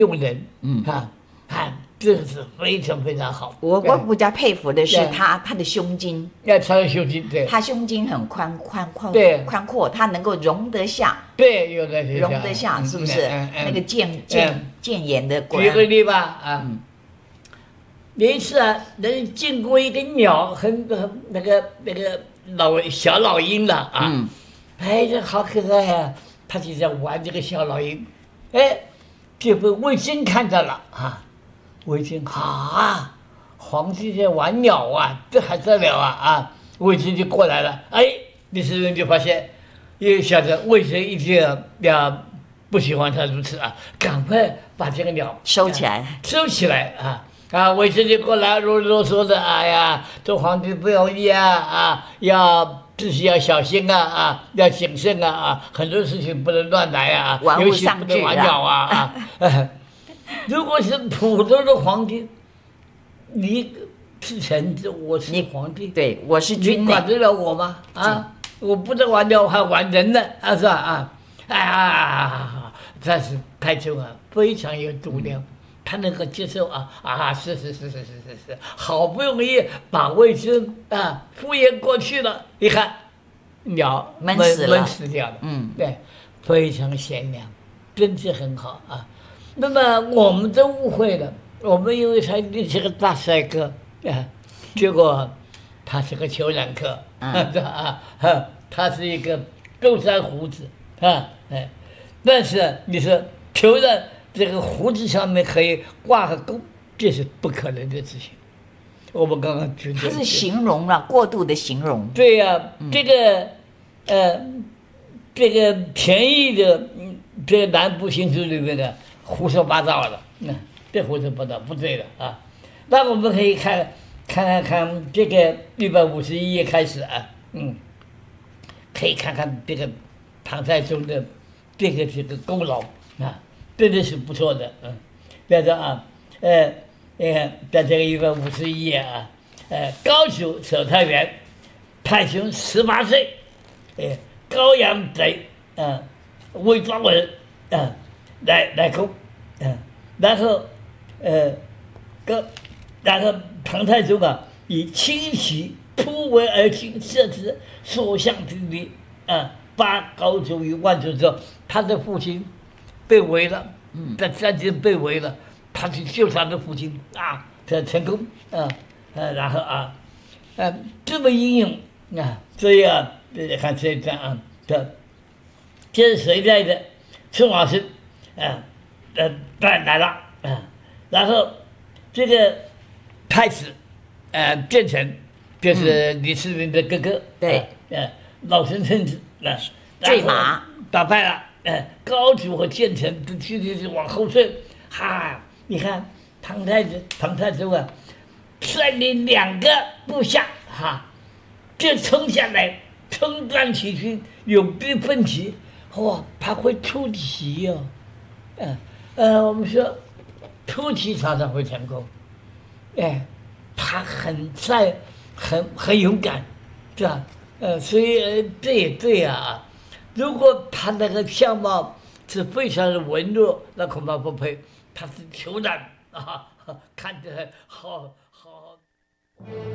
用人，这个是非常非常好。 我比较佩服的是他的胸襟， 他的胸襟，对， 他胸襟很宽阔，他能够容得下， 对，容得下，是不是？那个谏言的。 举个例吧，有一次人经过一个鸟，那个小老鹰了这好可爱呀，他就在玩这个小老鹰，就被卫青看到了卫青皇帝在玩鸟这还得了卫青就过来了，李世民就发现，因为晓得卫青一定要不喜欢他如此赶快把这个鸟收起来卫青就过来啰啰嗦的，哎呀，做皇帝不容易自己要小心要谨慎很多事情不能乱来尤其不能玩鸟如果是普通的皇帝，你是臣子，我是皇帝， 对，我是君， 你管得了我吗？我不能玩鸟，还玩人呢，是吧？但是太宗非常有度量，他能够接受是，好不容易把卫青敷衍过去了，一看鸟闷死掉了，对，非常贤良，真是很好那么我们都误会了，我们以为他是个大帅哥结果他是个虬髯客他是一个勾山胡子但是你说虬髯这个胡子上面可以挂个钩，这是不可能的事情。我们刚刚觉得他是形容了，过度的形容。 对这个便宜的这个南部新书里面的胡说八道了，这胡说八道不对的那我们可以看这个151页开始可以看看这个唐太宗的这个功劳真的是不错的比如说在这个151页高祖守太原，太宗18岁，高阳贼魏庄文来攻然后唐太宗以轻骑突围而进，射之所向披靡拔高祖于万族之后，他的父亲被围了，在山间被围了，他去救他的父亲这成功然后这么英勇所以看这一章这是谁来的？孙老师来了然后这个太子建成就是李世民的哥哥， 对老臣称子坠马打败了高祖和建成都去往后退你看唐太宗率领2个部下就冲下来，冲冠起军，勇逼奋起他会出奇我们说出奇常常会成功他很勇敢，是吧？所以这也对如果他那个相貌是非常的文弱，那恐怕不配。他是虬髯看着好。